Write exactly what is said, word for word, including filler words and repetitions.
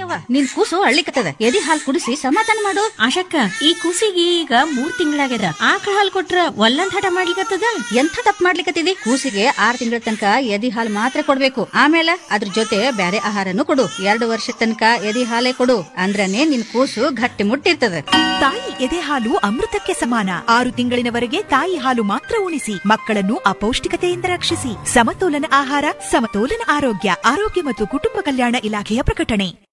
ಯವ್ವ ನಿನ್ ಕೂಸು ಅಳ್ಳಿಕತ್ತದ, ಎದಿ ಹಾಲ್ ಕುಡಿಸಿ ಸಮಾಧಾನ ಮಾಡು. ಆಶಕ್ಕ, ಈ ಕೂಸಿಗೆ ಈಗ ಮೂರ್ ತಿಂಗಳಾಗ್ಯದ, ಆಕಳ ಹಾಲ್ ಕೊಟ್ರ ಒಲ್ಲಂದ್ ಹಠ ಮಾಡ್ಲಿಕತ್ತದ. ಎಂಥ ತಪ್ಪು ಮಾಡ್ಲಿಕತ್ತಿದಿ? ಕೂಸಿಗೆ ಆರ್ ತಿಂಗಳ ತನಕ ಎದಿ ಹಾಲ್ ಮಾತ್ರ ಕೊಡ್ಬೇಕು, ಆಮೇಲೆ ಅದ್ರ ಜೊತೆ ಬ್ಯಾರೆ ಆಹಾರನು ಕೊಡು. ಎರಡು ವರ್ಷ ತನಕ ಎದಿ ಹಾಲೇ ಕೊಡು, ಅಂದ್ರನೇ ನಿನ್ ಕೂಸು ಗಟ್ಟಿ ಮುಟ್ಟಿರ್ತದ. ತಾಯಿ ಎದೆ ಹಾಲು ಅಮೃತಕ್ಕೆ ಸಮಾನ. ಆರು ತಿಂಗಳಿನವರೆಗೆ ತಾಯಿ ಹಾಲು ಮಾತ್ರ ಉಣಿಸಿ, ಮಕ್ಕಳನ್ನು ಅಪೌಷ್ಟಿಕತೆಯಿಂದ ರಕ್ಷಿಸಿ. ಸಮತೋಲನ ಆಹಾರ, ಸಮತೋಲನ ಆರೋಗ್ಯ. ಆರೋಗ್ಯ ಮತ್ತು ಕುಟುಂಬ ಕಲ್ಯಾಣ ಇಲಾಖೆಯ ಪ್ರಕಟಣೆ.